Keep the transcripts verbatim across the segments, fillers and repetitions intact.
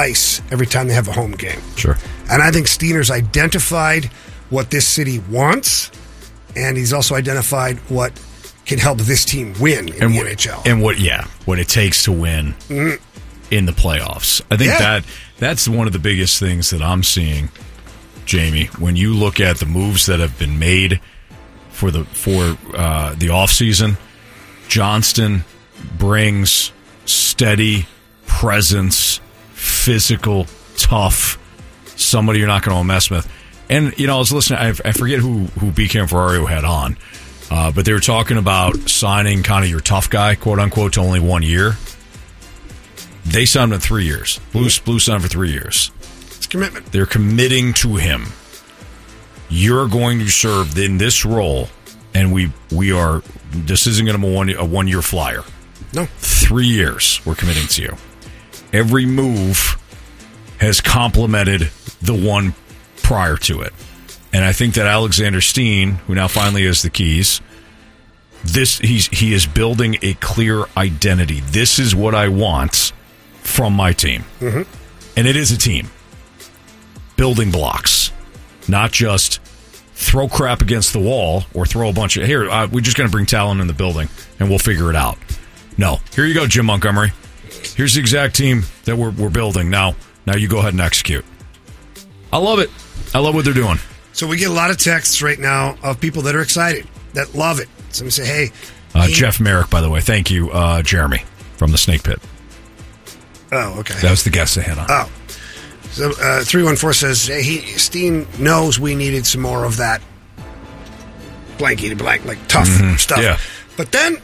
ice every time they have a home game. Sure. And I think Steiner's identified what this city wants, and he's also identified what can help this team win in and the what, N H L. And what, yeah, what it takes to win mm. in the playoffs. I think yeah. that that's one of the biggest things that I'm seeing, Jamie, when you look at the moves that have been made for the for uh, the offseason. Johnston brings steady presence, physical, tough, somebody you're not going to mess with. And, you know, I was listening, I, I forget who, who B K M Ferrario had on, uh, but they were talking about signing kind of your tough guy, quote unquote, to only one year. They signed him three years. Blues, Blues signed for three years. It's commitment. They're committing to him. You're going to serve in this role, and we we are, this isn't going to be a one, a one-year flyer. No. Three years we're committing to you. Every move has complemented the one prior to it. And I think that Alexander Steen, who now finally has the keys, this he's he is building a clear identity. This is what I want from my team. Mm-hmm. And it is a team. Building blocks. Not just throw crap against the wall or throw a bunch of, here, uh, we're just going to bring talent in the building and we'll figure it out. No. Here you go, Jim Montgomery. Here's the exact team that we're we're building. Now, now you go ahead and execute. I love it. I love what they're doing. So we get a lot of texts right now of people that are excited, that love it. Somebody say, hey. Uh, he- Jeff Merrick, by the way. Thank you, uh, Jeremy, from the Snake Pit. Oh, okay. That was the guest they had on. Oh. So uh, three one four says, hey, he, Steen knows we needed some more of that blanky to blank, like tough mm-hmm. stuff. Yeah. But then,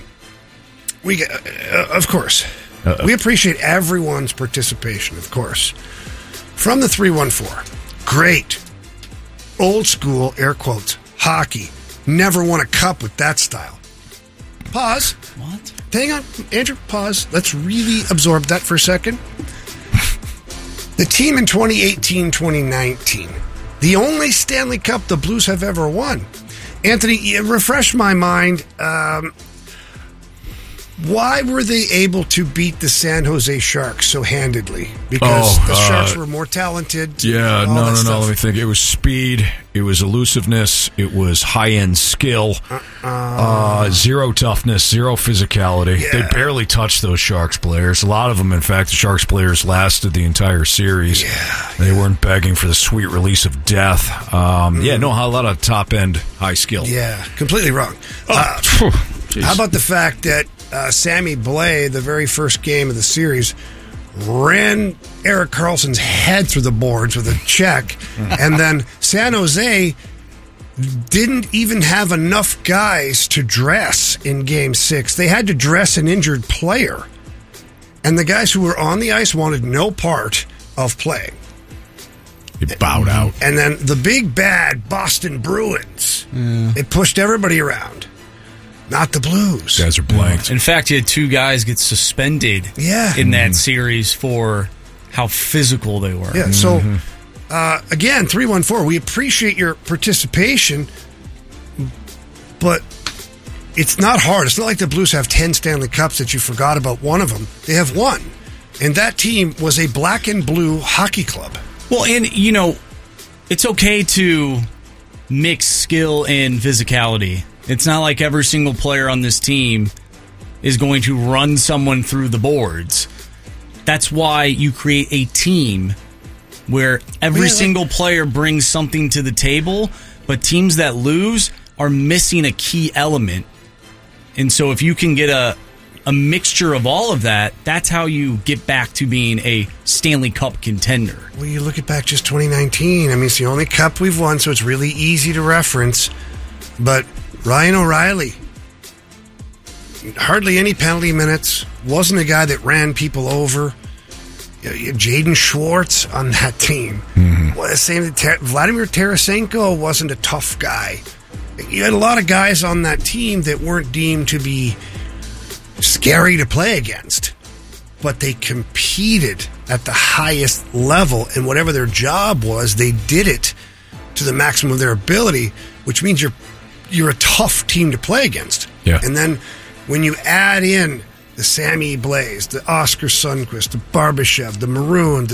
we get, uh, of course, Uh-oh. we appreciate everyone's participation, of course. From the three one four, great, old school, air quotes, hockey. Never won a cup with that style. Pause. What? Hang on, Andrew, pause. Let's really absorb that for a second. The team in twenty eighteen twenty nineteen, the only Stanley Cup the Blues have ever won. Anthony, refresh my mind. Um, why were they able to beat the San Jose Sharks so handedly? Because oh, the Sharks uh, were more talented. Yeah, no, no, no. Stuff. Let me think. It was speed. It was elusiveness. It was high-end skill. Uh-uh. Uh, zero toughness. Zero physicality. Yeah. They barely touched those Sharks players. A lot of them, in fact, the Sharks players lasted the entire series. Yeah, they yeah. weren't begging for the sweet release of death. Um, mm. Yeah, no, a lot of top-end high skill. Yeah, completely wrong. Oh, uh, how about the fact that uh, Sammy Blais, the very first game of the series, ran Erik Karlsson's head through the boards with a check, and then San Jose didn't even have enough guys to dress in Game six. They had to dress an injured player, and the guys who were on the ice wanted no part of playing. He bowed out. And then the big bad Boston Bruins, yeah. they pushed everybody around. Not the Blues. Guys are blanked. In fact, you had two guys get suspended yeah. in that series for how physical they were. Yeah, so, uh, again, three one four, we appreciate your participation, but it's not hard. It's not like the Blues have ten Stanley Cups that you forgot about one of them. They have one. And that team was a black and blue hockey club. Well, and, you know, it's okay to mix skill and physicality. It's not like every single player on this team is going to run someone through the boards. That's why you create a team where every yeah, single like, player brings something to the table, but teams that lose are missing a key element. And so if you can get a, a mixture of all of that, that's how you get back to being a Stanley Cup contender. Well, you look at back just twenty nineteen. I mean, it's the only cup we've won, so it's really easy to reference. But Ryan O'Reilly, hardly any penalty minutes, wasn't a guy that ran people over. Jaden Schwartz on that team. Mm-hmm. Well, same, Vladimir Tarasenko wasn't a tough guy. You had a lot of guys on that team that weren't deemed to be scary to play against, but they competed at the highest level, and whatever their job was, they did it to the maximum of their ability, which means you're you're a tough team to play against. Yeah. And then when you add in the Sammy Blais, the Oscar Sundqvist, the Barbashev, the Maroon, the